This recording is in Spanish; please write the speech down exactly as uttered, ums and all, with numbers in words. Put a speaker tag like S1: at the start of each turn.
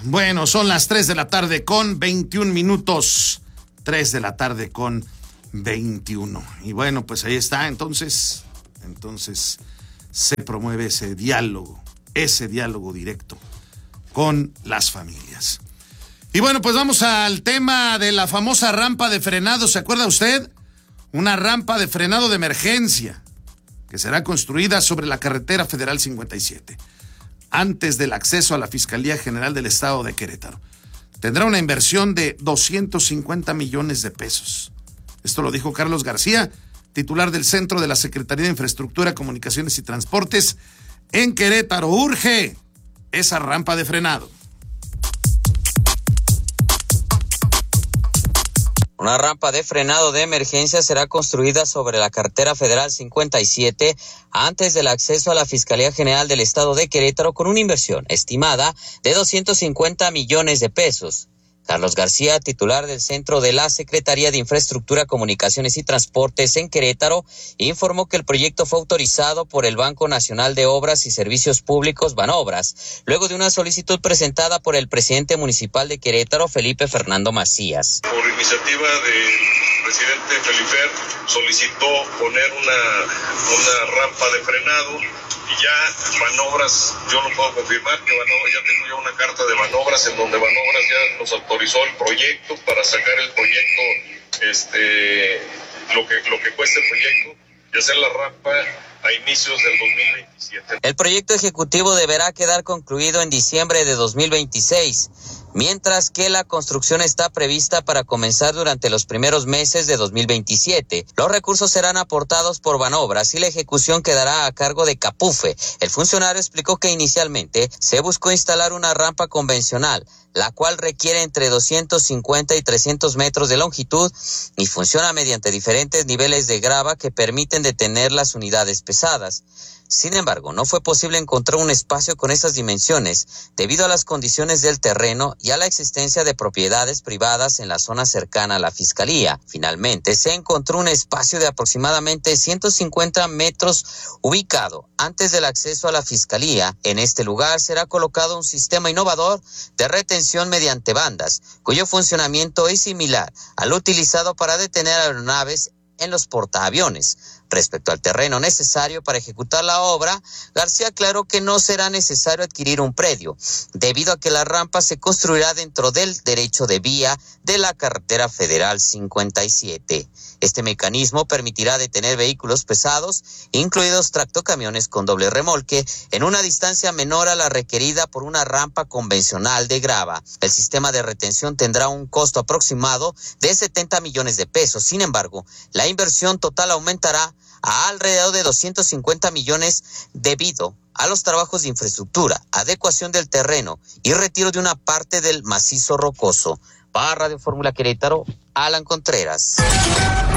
S1: Bueno, son las tres de la tarde con veintiún minutos. tres de la tarde con veintiuno. Y bueno, pues ahí está. Entonces, entonces se promueve ese diálogo, ese diálogo directo con las familias. Y bueno, pues vamos al tema de la famosa rampa de frenado. ¿Se acuerda usted? Una rampa de frenado de emergencia que será construida sobre la carretera federal cincuenta y siete, antes del acceso a la Fiscalía General del Estado de Querétaro. Tendrá una inversión de doscientos cincuenta millones de pesos. Esto lo dijo Carlos García, titular del Centro de la Secretaría de Infraestructura, Comunicaciones y Transportes en Querétaro. Urge esa rampa de frenado.
S2: Una rampa de frenado de emergencia será construida sobre la carretera federal cincuenta y siete antes del acceso a la Fiscalía General del Estado de Querétaro con una inversión estimada de doscientos cincuenta millones de pesos. Carlos García, titular del Centro de la Secretaría de Infraestructura, Comunicaciones y Transportes en Querétaro, informó que el proyecto fue autorizado por el Banco Nacional de Obras y Servicios Públicos, Banobras, luego de una solicitud presentada por el presidente municipal de Querétaro, Felipe Fernando Macías.
S3: Por iniciativa del presidente Felifer, solicitó poner una, una rampa de frenado. Y ya Banobras, yo lo puedo confirmar, que Banobras, ya tengo yo una carta de Banobras en donde Banobras ya nos autorizó el proyecto para sacar el proyecto, este, lo que, lo que cuesta el proyecto y hacer la rampa a inicios del dos mil veintisiete.
S2: El proyecto ejecutivo deberá quedar concluido en diciembre de dos mil veintiséis, mientras que la construcción está prevista para comenzar durante los primeros meses de dos mil veintisiete. Los recursos serán aportados por Banobras y la ejecución quedará a cargo de Capufe. El funcionario explicó que inicialmente se buscó instalar una rampa convencional, la cual requiere entre doscientos cincuenta y trescientos metros de longitud y funciona mediante diferentes niveles de grava que permiten detener las unidades pesadas. Sin embargo, no fue posible encontrar un espacio con esas dimensiones debido a las condiciones del terreno y a la existencia de propiedades privadas en la zona cercana a la Fiscalía. Finalmente, se encontró un espacio de aproximadamente ciento cincuenta metros ubicado antes del acceso a la Fiscalía. En este lugar será colocado un sistema innovador de retención mediante bandas, cuyo funcionamiento es similar al utilizado para detener aeronaves en los portaaviones. Respecto al terreno necesario para ejecutar la obra, García aclaró que no será necesario adquirir un predio, debido a que la rampa se construirá dentro del derecho de vía de la carretera federal cincuenta y siete. Este mecanismo permitirá detener vehículos pesados, incluidos tractocamiones con doble remolque, en una distancia menor a la requerida por una rampa convencional de grava. El sistema de retención tendrá un costo aproximado de setenta millones de pesos. Sin embargo, la inversión total aumentará a alrededor de doscientos cincuenta millones debido a los trabajos de infraestructura, adecuación del terreno y retiro de una parte del macizo rocoso. Para Radio Fórmula Querétaro, Alan Contreras.